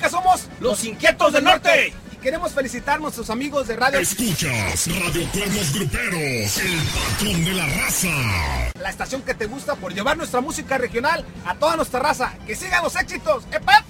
porque somos los Inquietos del Norte. Y queremos felicitar a nuestros amigos de radio. Escuchas Radio Cuernos Gruperos, el patrón de la raza. La estación que te gusta por llevar nuestra música regional a toda nuestra raza. ¡Que sigan los éxitos! ¡Epa!